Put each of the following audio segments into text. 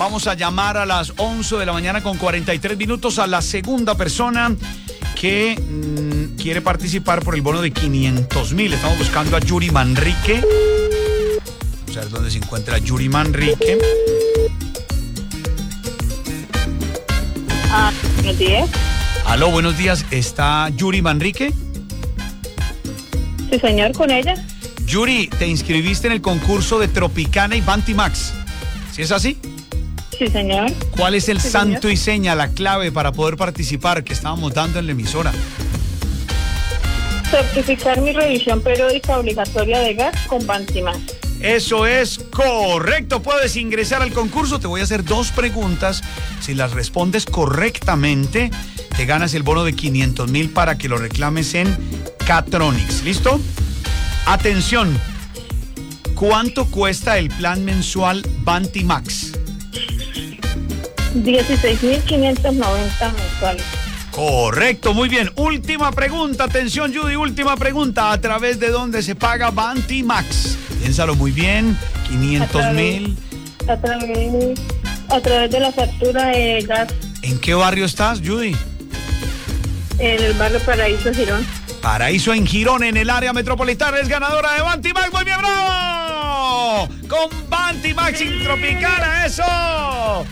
Vamos a llamar a las 11 de la mañana con 43 minutos a la segunda persona que quiere participar por el bono de 500.000. Estamos buscando a Yuri Manrique. Vamos a ver dónde se encuentra Yuri Manrique. Buenos días. Aló, buenos días. ¿Está Yuri Manrique? Sí, señor, con ella. Yuri, te inscribiste en el concurso de Tropicana y Bantimax. ¿Sí es así? Sí, señor. ¿Cuál es el Sí, santo señor. y seña, la clave para poder participar que estábamos dando en la emisora? Certificar mi revisión periódica obligatoria de gas con Bantimax. Eso es correcto. Puedes ingresar al concurso. Te voy a hacer 2 preguntas. Si las respondes correctamente, te ganas el bono de 500.000 para que lo reclames en Catronics. ¿Listo? Atención. ¿Cuánto cuesta el plan mensual Bantimax? 16.590 mensuales. Correcto, muy bien. Última pregunta, atención Judy, última pregunta. ¿A través de dónde se paga Bantimax? Piénsalo muy bien. 500.000. A través de la factura de gas ¿En qué barrio estás, Judy? en el barrio Paraíso Girón. Paraíso en Girón, en el área metropolitana, es ganadora de Bantimax. ¡Muy bien, bravo! Con Bantimax sin Tropicana, ¡eso!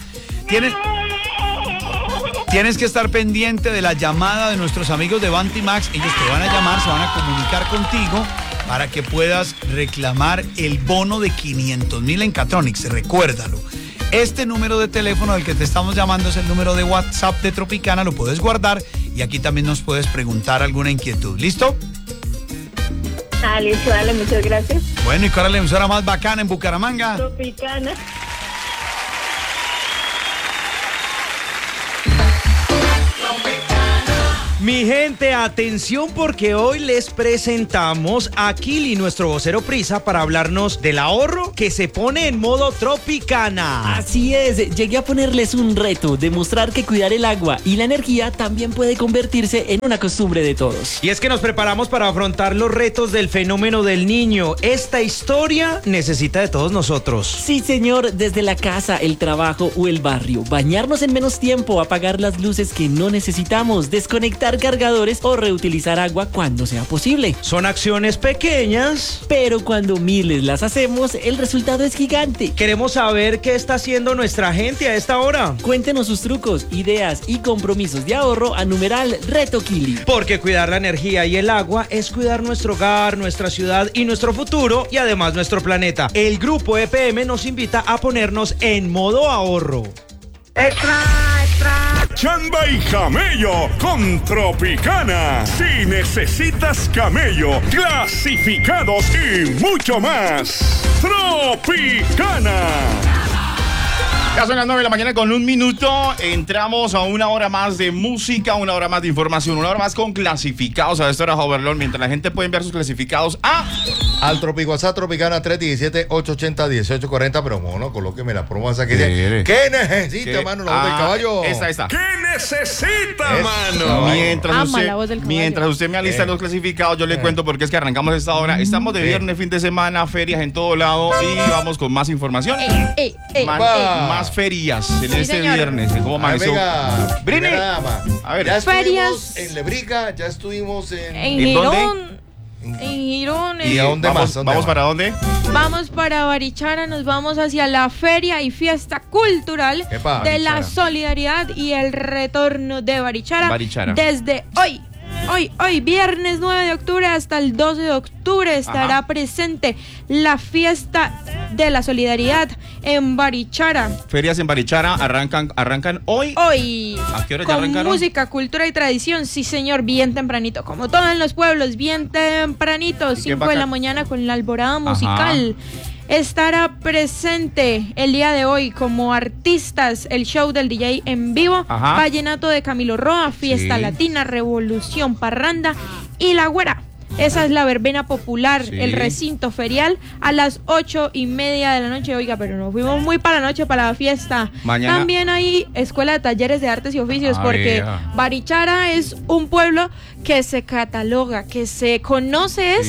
Tienes que estar pendiente de la llamada de nuestros amigos de Bantimax. Ellos te van a llamar, se van a comunicar contigo para que puedas reclamar el bono de 500.000 en Catronics. Recuérdalo. Este número de teléfono del que te estamos llamando es el número de WhatsApp de Tropicana. Lo puedes guardar y aquí también nos puedes preguntar alguna inquietud. ¿Listo? Listo, dale, muchas gracias. Bueno, ¿y cuál es la emisora más bacana en Bucaramanga? Tropicana. Mi gente, atención porque hoy les presentamos a Kili, nuestro vocero prisa, para hablarnos del ahorro que se pone en modo Tropicana. Así es, llegué a ponerles un reto, demostrar que cuidar el agua y la energía también puede convertirse en una costumbre de todos. Y es que nos preparamos para afrontar los retos del fenómeno del niño. Esta historia necesita de todos nosotros. Sí, señor, desde la casa, el trabajo o el barrio, bañarnos en menos tiempo, apagar las luces que no necesitamos, desconectar cargadores o reutilizar agua cuando sea posible. Son acciones pequeñas, pero cuando miles las hacemos, el resultado es gigante. Queremos saber qué está haciendo nuestra gente a esta hora. Cuéntenos sus trucos, ideas y compromisos de ahorro a numeral Reto Kili. Porque cuidar la energía y el agua es cuidar nuestro hogar, nuestra ciudad y nuestro futuro y además nuestro planeta. El grupo EPM nos invita a ponernos en modo ahorro. ¡Extra! Chamba y camello con Tropicana. Si necesitas camello, clasificados y mucho más. Tropicana. Ya son las 9 de la mañana con 1 minuto. Entramos a una hora más de música, una hora más de información, una hora más con clasificados. A esta hora, Overlord, mientras la gente puede enviar sus clasificados al WhatsApp Tropicana 317-880-1840. Pero mono, colóqueme la promo esa que dice. ¿Qué necesita, mano? La voz del caballo. Esta. ¿Qué necesita, mano? Mientras usted me alista los clasificados, yo le cuento porque es que arrancamos esta hora. Estamos de viernes, fin de semana, ferias en todo lado y vamos con más información. Más ferias en este viernes. ¿Cómo amaneció? Brini. A ver, ya estuvimos ferias en Lebrica, ya estuvimos en Girón. En Girón. ¿Y a dónde más? ¿Vamos para dónde? Vamos para Barichara, nos vamos hacia la feria y fiesta cultural de la solidaridad y el retorno de Barichara. Desde hoy, viernes 9 de octubre hasta el 12 de octubre estará presente la fiesta de la solidaridad en Barichara. Ferias en Barichara arrancan hoy. ¿A qué hora ya arrancaron? Con música, cultura y tradición, sí señor, bien tempranito, como todo en los pueblos, bien tempranito, 5 de la mañana con la alborada musical. Estará presente el día de hoy como artistas el show del DJ en vivo, Vallenato de Camilo Roa, Fiesta Latina, Revolución Parranda y La Güera. Esa es la verbena popular, el recinto ferial a las 8:30 de la noche. Oiga, pero nos fuimos muy para la noche para la fiesta. Mañana. También hay escuela de talleres de artes y oficios porque Barichara es un pueblo que se cataloga, que se conoce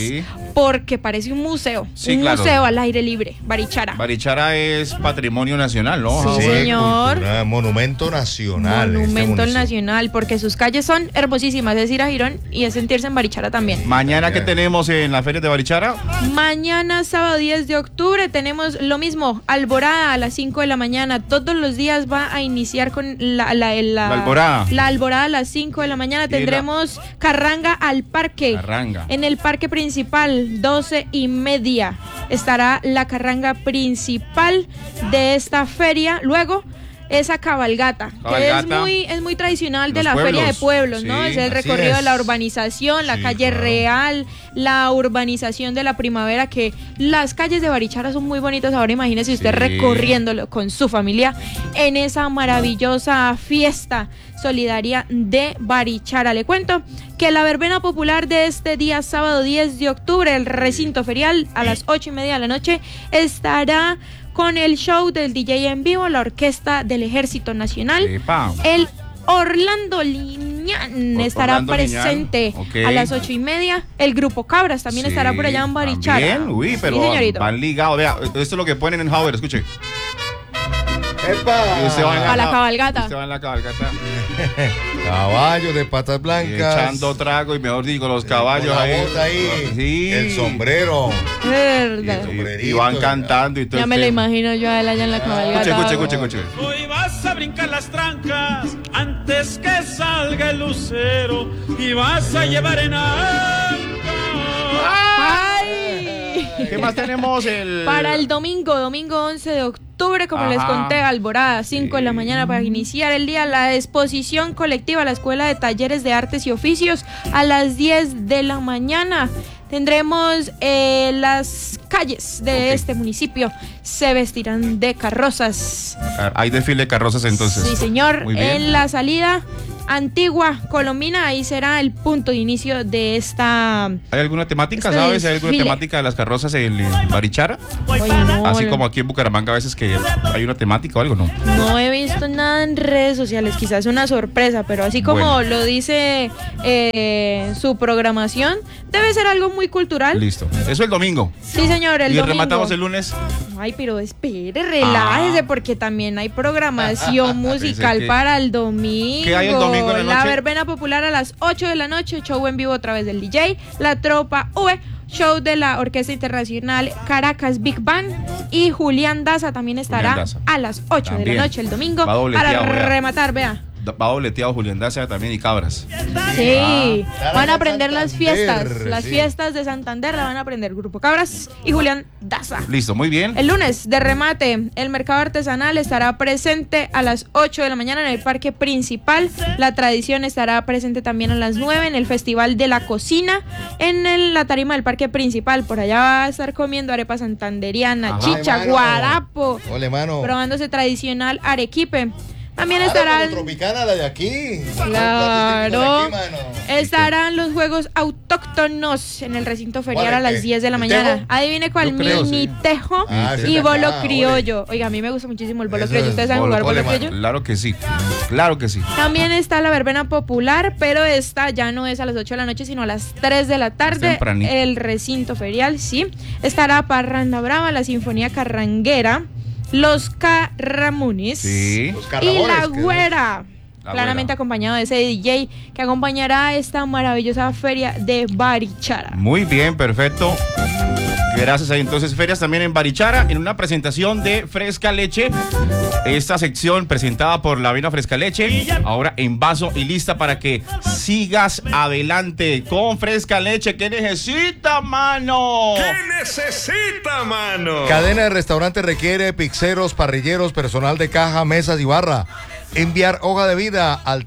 porque parece un museo. Sí, un claro. museo al aire libre, Barichara. Barichara es patrimonio nacional, ¿no? Sí, señor. Monumento nacional. Monumento nacional, porque sus calles son hermosísimas. Es ir a Girón y es sentirse en Barichara también. Mañana, ¿qué tenemos en la feria de Barichara? Mañana, sábado 10 de octubre, tenemos lo mismo, alborada a las 5 de la mañana. Todos los días va a iniciar con la alborada. La alborada a las 5 de la mañana. Tendremos carranga al parque. Carranga. En el parque principal, 12:30. Estará la carranga principal de esta feria. Luego, esa cabalgata, que es muy tradicional de la feria de pueblos, ¿no? Sí, es el recorrido de la urbanización, la calle real, la urbanización de la primavera, que las calles de Barichara son muy bonitas. Ahora imagínese usted recorriéndolo con su familia en esa maravillosa fiesta solidaria de Barichara. Le cuento que la verbena popular de este día sábado 10 de octubre, el recinto ferial, a las 8:30 de la noche, estará con el show del DJ en vivo, la Orquesta del Ejército Nacional. Epa. El Orlando Liñán estará presente a las 8:30. El Grupo Cabras también estará por allá en Barichara. Bien, uy, pero van ligados. Vea, esto es lo que ponen en Howard, escuche. A la cabalgata. Usted va en la cabalgata. Caballos de patas blancas. Echando trago y mejor digo, los caballos la ahí. bota ahí. Sí. El sombrero. Y van cantando y todo. Ya me lo imagino yo a él allá en la cabalgata. Escuche. Hoy vas a brincar las trancas antes que salga el lucero y vas a llevar en alta. ¡Ay! ¿Qué más tenemos? Para el domingo 11 de octubre, como les conté, alborada, 5 de la mañana para iniciar el día, la exposición colectiva a la Escuela de Talleres de Artes y Oficios a las 10 de la mañana. Tendremos las calles de este municipio se vestirán de carrozas. Hay desfile de carrozas entonces. Sí, señor. En la salida Antigua Colombina, ahí será el punto de inicio de esta. ¿Hay alguna temática, sabes? ¿Hay alguna temática de las carrozas en Barichara? No, así como aquí en Bucaramanga a veces que hay una temática o algo, ¿no? No he visto nada en redes sociales, quizás una sorpresa, pero así como lo dice su programación, debe ser algo muy cultural. Listo. Eso el domingo. Sí, señor, el domingo. ¿Y rematamos el lunes? Ay, pero espere, relájese, porque también hay programación musical para el domingo. ¿Qué hay el domingo en la noche? La verbena popular a las 8 de la noche, show en vivo a través del DJ, la tropa V, show de la Orquesta Internacional Caracas Big Band, y Julián Daza también estará a las 8 de la noche el domingo para rematar, vea. Va dobleteado Julián Daza también y Cabras. Sí, van a aprender las fiestas. Las fiestas de Santander la van a aprender Grupo Cabras y Julián Daza. Listo, muy bien. El lunes, de remate, el mercado artesanal estará presente a las 8 de la mañana en el parque principal. La tradición estará presente también a las 9 en el Festival de la Cocina, en la tarima del parque principal. Por allá va a estar comiendo arepa santanderiana, chicha, guarapo, probándose tradicional arequipe. También estarán Tropicana, la de aquí. Claro. Estarán los juegos autóctonos en el recinto ferial a las 10 de la mañana. Adivine cuál, mini tejo y bolo criollo. Oiga, a mí me gusta muchísimo el bolo criollo. ¿Ustedes saben jugar bolo criollo? Claro que sí. Claro que sí. También está la verbena popular, pero esta ya no es a las 8 de la noche, sino a las 3 de la tarde. El recinto ferial, sí. Estará Parranda Brava, la Sinfonía Carranguera, los Carramunes y la Güera. Claramente acompañado de ese DJ que acompañará esta maravillosa feria de Barichara. Muy bien, perfecto. Gracias. Ahí entonces ferias también en Barichara, en una presentación de Fresca Leche. Esta sección presentada por la avena Fresca Leche, ahora en vaso y lista para que sigas adelante con Fresca Leche. ¿Qué necesita, mano? ¿Qué necesita, mano? Cadena de restaurantes requiere pizzeros, parrilleros, personal de caja, mesas y barra. Enviar hoja de vida al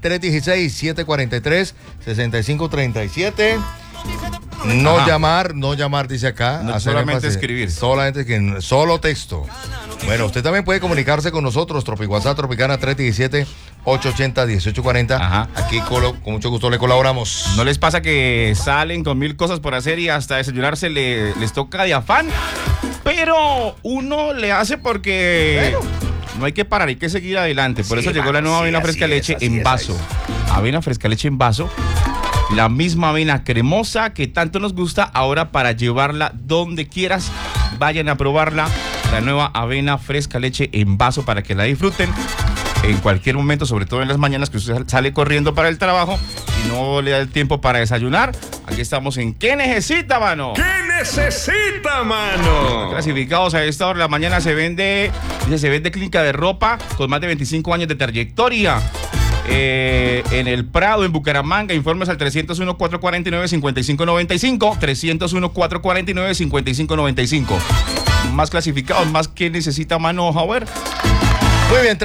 316-743-6537. No llamar, dice acá. No, solamente escribir. Solo texto. Bueno, usted también puede comunicarse con nosotros, WhatsApp Tropicana 317-880-1840. Aquí con mucho gusto le colaboramos. ¿No les pasa que salen con 1000 cosas por hacer y hasta desayunarse les toca de afán? Pero uno le hace porque no hay que parar, hay que seguir adelante. Por eso llegó la nueva avena Fresca Leche en vaso. Avena Fresca Leche en vaso. La misma avena cremosa que tanto nos gusta, ahora para llevarla donde quieras. Vayan a probarla. La nueva avena fresca leche en vaso para que la disfruten en cualquier momento, sobre todo en las mañanas que usted sale corriendo para el trabajo y no le da el tiempo para desayunar. Aquí estamos en ¿Qué necesita, mano? ¿Qué necesita, mano? Clasificados a esta hora de la mañana se vende clínica de ropa con más de 25 años de trayectoria. En el Prado, en Bucaramanga, informes al 301-449-5595, 301-449-5595. Más clasificados, más que necesita, mano, Howard. Muy bien,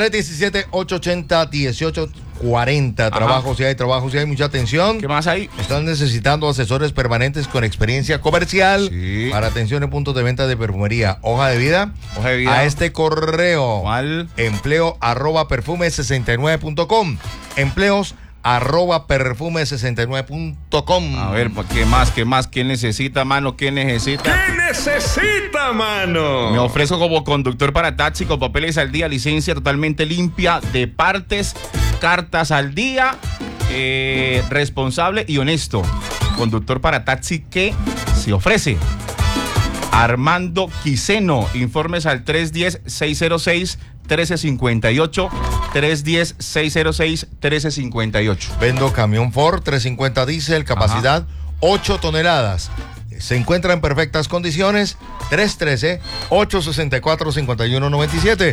317-880-1840. Trabajo, si hay trabajo, si hay mucha atención. ¿Qué más hay? Están necesitando asesores permanentes con experiencia comercial para atención en puntos de venta de perfumería. Hoja de vida. A este correo. ¿Cuál? empleo@perfume69.com. empleos@perfume69.com. A ver, ¿qué más? ¿Qué necesita, mano? ¿Qué necesita? ¿Qué necesita, mano? Me ofrezco como conductor para taxi con papeles al día, licencia totalmente limpia de partes, cartas al día, responsable y honesto. Conductor para taxi que se ofrece. Armando Quiseno, informes al 310-606-1358, 310-606-1358. Vendo camión Ford 350 diésel, capacidad 8 toneladas. Se encuentra en perfectas condiciones. 313-864-5197.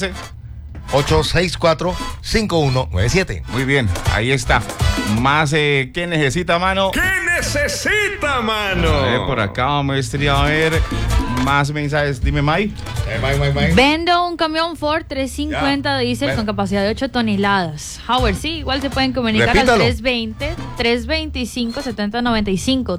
864-5197. Muy bien, ahí está. Más, ¿qué necesita, mano? ¿Qué necesita, mano? A ver, por acá, maestría, a ver. Más mensajes, dime, May. Vendo un camión Ford 350 diésel con capacidad de 8 toneladas. Howard, sí, igual se pueden comunicar al 320-325-7095,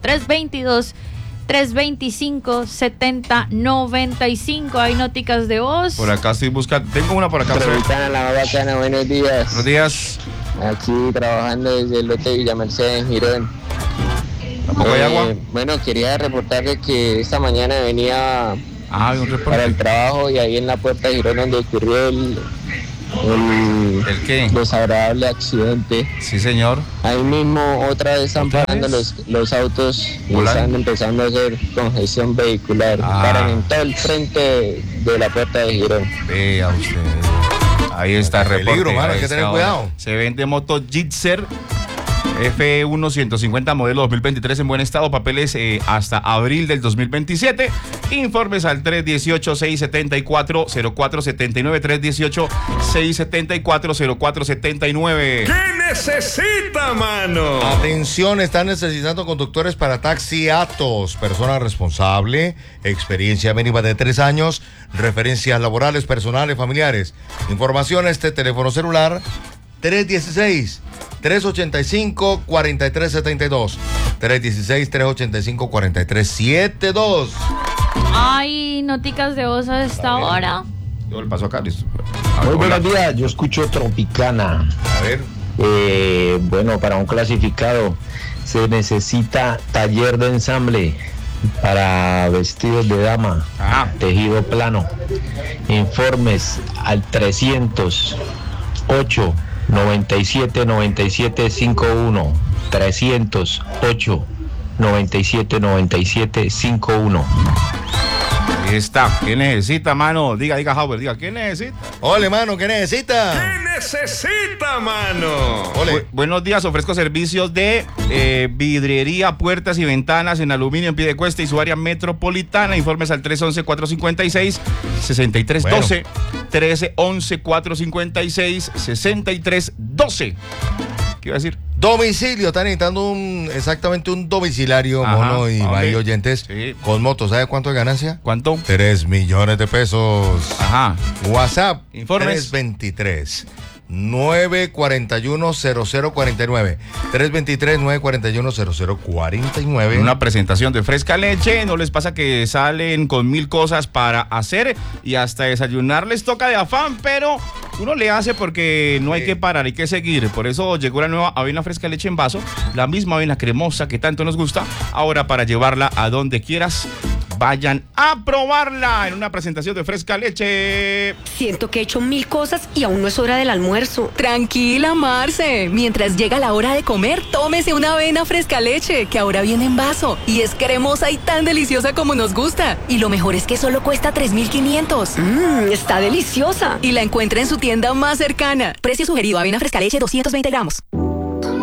325-7095. Hay noticas de voz. Por acá estoy buscando. Tengo una por acá. Tropicana, la más bacana, buenos días. Buenos días. Aquí trabajando desde el lote Villa Mercedes en Girón. ¿Tampoco hay agua? Bueno, quería reportarles que esta mañana venía un reporte para el trabajo y ahí en la puerta de Girón donde ocurrió el qué? Desagradable accidente. Sí, señor. Ahí mismo otra vez están parando los autos y están empezando a hacer congestión vehicular. Paran en todo el frente de la puerta de Girón. Vea usted. Ahí está el reporte. Peligro, mano, hay que tener cuidado. Se vende moto Gitzer F1 150 modelo 2023 en buen estado, papeles hasta abril del 2027. Informes al 318-674-0479, 318-674-0479. ¿Qué necesita, mano? Atención, están necesitando conductores para taxi Atos, persona responsable, experiencia mínima de 3 años, referencias laborales, personales, familiares. Información a este teléfono celular 316-385-4372. 316-385-4372. Hay noticas de voz a esta hora. Yo le paso acá, listo. Muy buenos días, yo escucho Tropicana. A ver. Bueno, para un clasificado se necesita taller de ensamble para vestidos de dama, tejido plano. Informes al 308 97-97-51, 308 97-97-51. Ahí está. ¿Qué necesita, mano? Diga, Howard, diga, ¿qué necesita? Ole, mano, ¿qué necesita? ¿Qué necesita, mano? Ole. Buenos días, ofrezco servicios de vidriería, puertas y ventanas en aluminio en Piedecuesta y su área metropolitana. Informes al 311-456-6312. 311-456-6312. ¿Qué iba a decir? Domicilio, están necesitando exactamente un domiciliario, mono y Bahía oyentes, con motos. ¿Sabe cuánto de ganancia? ¿Cuánto? 3 millones de pesos. Ajá. WhatsApp, informes. 323-941-0049. 323-941-0049. Una presentación de Fresca Leche. ¿No les pasa que salen con 1000 cosas para hacer y hasta desayunar les toca de afán? Pero uno le hace porque no hay que parar, hay que seguir. Por eso llegó la nueva avena Fresca Leche en vaso, la misma avena cremosa que tanto nos gusta, ahora para llevarla a donde quieras. Vayan a probarla en una presentación de Fresca Leche. Siento que he hecho 1000 cosas y aún no es hora del almuerzo. Tranquila, Marce. Mientras llega la hora de comer, tómese una avena Fresca Leche, que ahora viene en vaso. Y es cremosa y tan deliciosa como nos gusta. Y lo mejor es que solo cuesta 3.500. Está deliciosa. Y la encuentra en su tienda más cercana. Precio sugerido, avena Fresca Leche 220 gramos.